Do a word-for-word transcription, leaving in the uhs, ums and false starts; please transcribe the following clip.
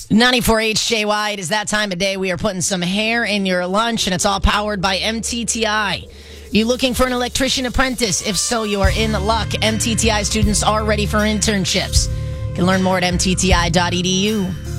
ninety-four H J Y, it is that time of day. We are putting some hair in your lunch, and it's all powered by M T T I. You looking for an electrician apprentice? If so, you are in luck. M T T I students are ready for internships. You can learn more at M T T I dot E D U.